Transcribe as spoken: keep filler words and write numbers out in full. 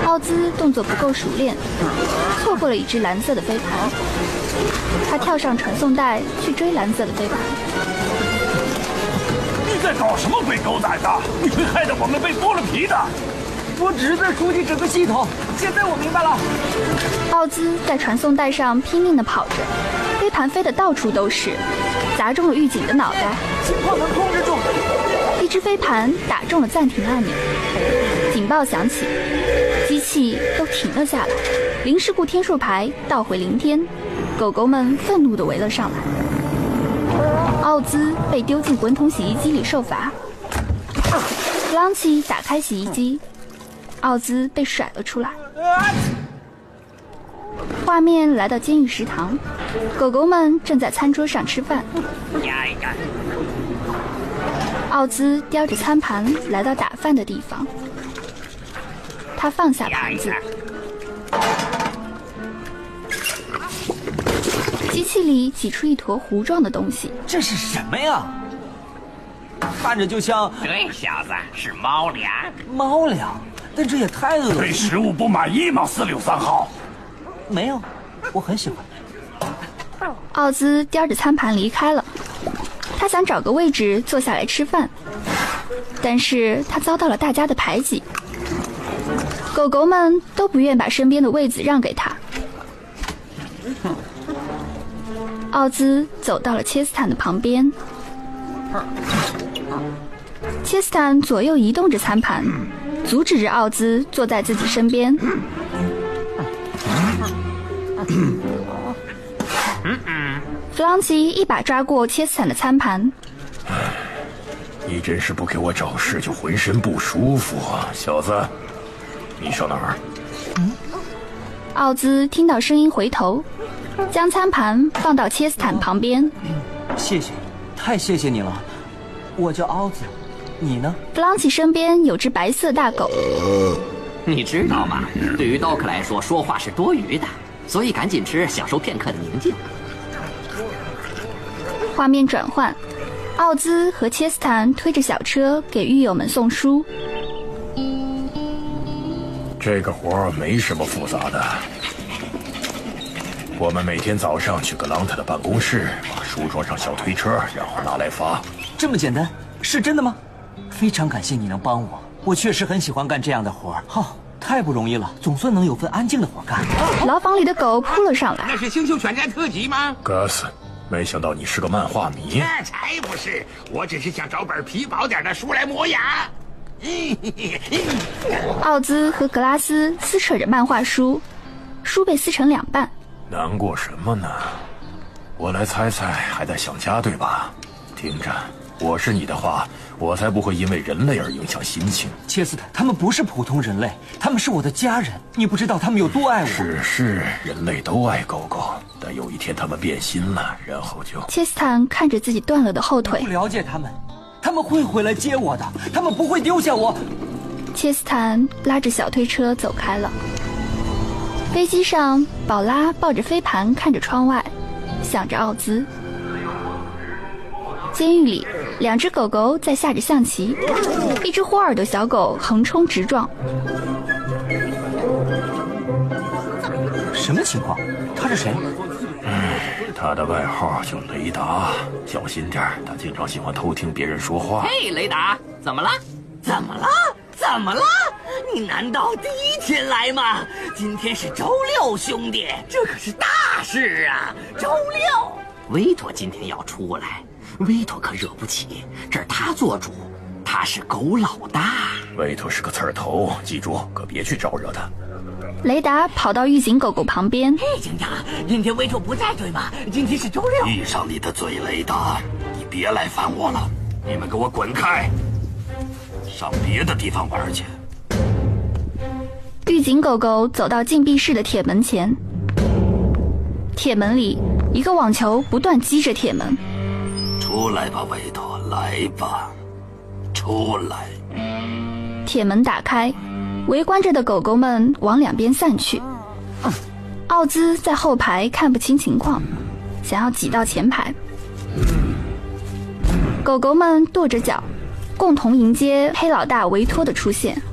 奥兹动作不够熟练，错过了一只蓝色的飞盘。他跳上传送带去追蓝色的飞盘。 你在搞什么鬼狗崽子？你会害得我们被剥了皮的！ 我只是在熟悉整个系统，现在我明白了。 奥兹在传送带上拼命地跑着，飞盘飞得到处都是，砸中了狱警的脑袋。 情况能控制住。 一只飞盘打中了暂停按钮，警报响起，机器都停了下来。零事故天数牌倒回零天，狗狗们愤怒地围了上来。奥兹被丢进滚筒洗衣机里受罚。弗朗奇打开洗衣机，奥兹被甩了出来。画面来到监狱食堂，狗狗们正在餐桌上吃饭。奥兹叼着餐盘来到打饭的地方，他放下盘子，机器里挤出一坨糊状的东西。 这是什么呀？看着就像…… 对，小子，是猫粮。 猫粮？但这也太恶心了。 对食物不满意吗？四六三号。 没有，我很喜欢。 奥兹叼着餐盘离开了。他想找个位置坐下来吃饭，但是他遭到了大家的排挤，狗狗们都不愿把身边的位子让给他。奥兹走到了切斯坦的旁边，切斯坦左右移动着餐盘，阻止着奥兹坐在自己身边。弗朗奇一把抓过切斯坦的餐盘。 你真是不给我找事就浑身不舒服啊，小子！你上哪儿？ 嗯。奥兹听到声音回头，将餐盘放到切斯坦旁边。 谢谢，太谢谢你了。我叫奥兹，你呢？ 弗朗奇身边有只白色大狗。 你知道吗？对于刀客来说，说话是多余的，所以赶紧吃，享受片刻的宁静。 画面转换，奥兹和切斯坦推着小车给狱友们送书。 这个活儿没什么复杂的，我们每天早上去格朗特的办公室，把书装上小推车，然后拿来发。 这么简单？是真的吗？非常感谢你能帮我，我确实很喜欢干这样的活儿。好、哦，太不容易了，总算能有份安静的活干。 牢房里的狗扑了上来。 那是星球犬战特辑吗？ 哥斯。没想到你是个漫画迷。 那才不是，我只是想找本皮薄点的书来磨牙。 奥兹和格拉斯撕扯着漫画书，书被撕成两半。 难过什么呢？我来猜猜，还在想家对吧？听着，我是你的话，我才不会因为人类而影响心情。 切斯坦，他们不是普通人类，他们是我的家人。你不知道他们有多爱我。 是是，人类都爱狗狗，但有一天他们变心了，然后就…… 切斯坦看着自己断了的后腿。 不了解他们，他们会回来接我的，他们不会丢下我。 切斯坦拉着小推车走开了。飞机上，宝拉抱着飞盘看着窗外，想着奥兹。监狱里，两只狗狗在下着象棋，一只豁耳朵小狗横冲直撞。 什么情况？他是谁？ 嗯，他的外号叫雷达，小心点，他经常喜欢偷听别人说话。 嘿，雷达，怎么了？怎么了？怎么了？你难道第一天来吗？今天是周六，兄弟，这可是大事啊！周六，维托今天要出来。维托可惹不起，这儿他做主，他是狗老大。 维托是个刺儿头，记住，可别去招惹他。 雷达跑到狱警狗狗旁边。 嘿，警长，今天维托不在对吗？今天是周六。 闭上你的嘴，雷达，你别来烦我了。你们给我滚开，上别的地方玩去。 狱警狗狗走到禁闭室的铁门前，铁门里一个网球不断击着铁门。 出来吧，维托，来吧，出来。 铁门打开，围观着的狗狗们往两边散去。奥兹在后排看不清情况，想要挤到前排。狗狗们跺着脚，共同迎接黑老大维托的出现。